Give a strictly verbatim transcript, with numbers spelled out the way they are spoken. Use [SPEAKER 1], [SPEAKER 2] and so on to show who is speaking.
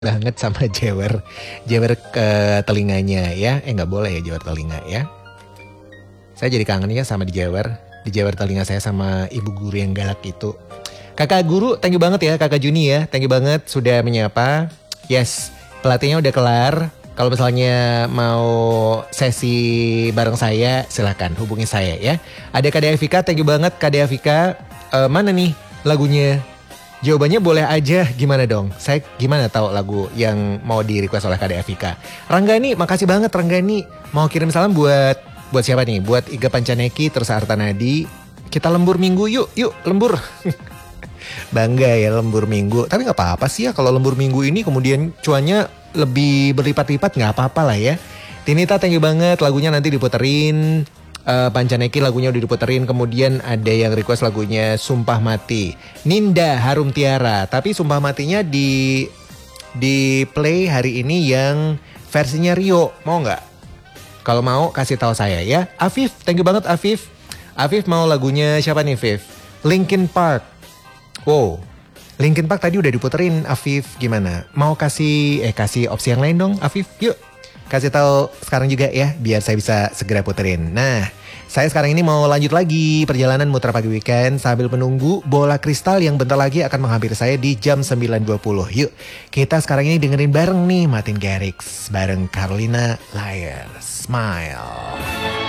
[SPEAKER 1] Banget sama jewer, jewer ke telinganya ya. Eh nggak boleh ya jewer telinga ya. Saya jadi kangen ya sama dijewer, dijewer telinga saya sama ibu guru yang galak itu. Kakak guru, thank you banget ya Kakak Juni ya. Thank you banget sudah menyapa. Yes, pelatihnya udah kelar. Kalau misalnya mau sesi bareng saya, silakan hubungi saya ya. Ada Kak Devika, thank you banget Kak Devika. Uh, mana nih lagunya? Jawabannya boleh aja, gimana dong? Saya gimana tahu lagu yang mau di request oleh Kak Devika? Ranggani, makasih banget Ranggani. Mau kirim salam buat buat siapa nih? Buat Iga Pancaneki, terus Artanadi. Kita lembur minggu yuk, yuk lembur. Bangga ya lembur minggu. Tapi gak apa-apa sih ya kalau lembur minggu ini kemudian cuannya lebih berlipat-lipat, gak apa-apa lah ya. Tinita thank you banget, lagunya nanti diputerin. Uh, Pancaneki lagunya udah diputerin. Kemudian ada yang request lagunya Sumpah Mati, Ninda Harum Tiara. Tapi Sumpah Matinya di di play hari ini yang versinya Rio. Mau nggak? Kalau mau kasih tahu saya ya. Afif, thank you banget Afif. Afif mau lagunya siapa nih Afif? Linkin Park. Wow, Linkin Park tadi udah diputerin Afif. Gimana? Mau kasih eh kasih opsi yang lain dong Afif? Yuk. Kasih tahu sekarang juga ya, biar saya bisa segera puterin. Nah, saya sekarang ini mau lanjut lagi perjalanan Mutra Pagi Weekend sambil menunggu bola kristal yang bentar lagi akan menghampiri saya di jam sembilan dua puluh. Yuk, kita sekarang ini dengerin bareng nih Martin Garrix bareng Carolina Lyre. Smile.